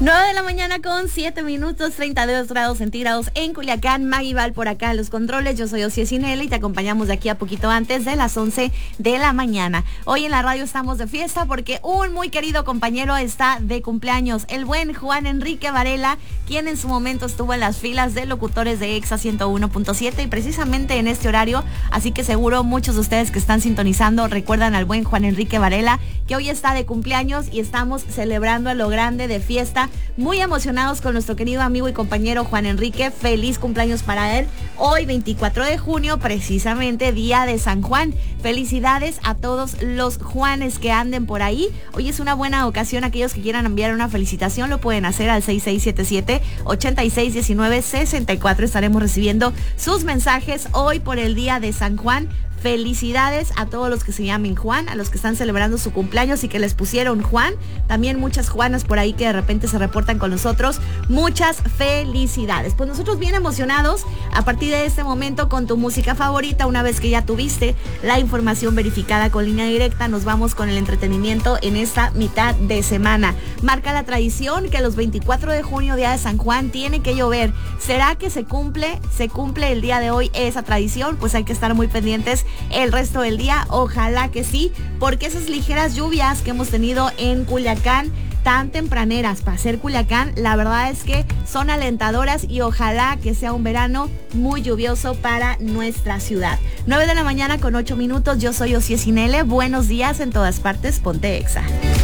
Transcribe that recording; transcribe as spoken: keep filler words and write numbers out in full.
nueve de la mañana con siete minutos, treinta y dos grados centígrados en Culiacán. Maggie Val por acá en los controles. Yo soy Osiel Sinela y te acompañamos de aquí a poquito antes de las once de la mañana. Hoy en la radio estamos de fiesta porque un muy querido compañero está de cumpleaños. El buen Juan Enrique Varela, quien en su momento estuvo en las filas de locutores de Exa ciento uno punto siete y precisamente en este horario. Así que seguro muchos de ustedes que están sintonizando recuerdan al buen Juan Enrique Varela, que hoy está de cumpleaños y estamos celebrando a lo grande de fiesta. Muy emocionados con nuestro querido amigo y compañero Juan Enrique. Feliz cumpleaños para él. Hoy veinticuatro de junio, precisamente día de San Juan. Felicidades a todos los Juanes que anden por ahí. Hoy es una buena ocasión. Aquellos que quieran enviar una felicitación lo pueden hacer al seis seis siete siete, ocho seis uno nueve, seis cuatro. Estaremos recibiendo sus mensajes hoy por el día de San Juan. Felicidades a todos los que se llamen Juan, a los que están celebrando su cumpleaños y que les pusieron Juan. También muchas Juanas por ahí que de repente se reportan con nosotros. Muchas felicidades. Pues nosotros bien emocionados a partir de este momento con tu música favorita. Una vez que ya tuviste la información verificada con línea directa, nos vamos con el entretenimiento en esta mitad de semana. Marca la tradición que los veinticuatro de junio, día de San Juan, tiene que llover. ¿Será que se cumple? ¿Se cumple el día de hoy esa tradición? Pues hay que estar muy pendientes el resto del día, ojalá que sí, porque esas ligeras lluvias que hemos tenido en Culiacán, tan tempraneras para ser Culiacán, la verdad es que son alentadoras y ojalá que sea un verano muy lluvioso para nuestra ciudad. nueve de la mañana con ocho minutos, yo soy Osiel Sinela, buenos días en todas partes, ponte Exa.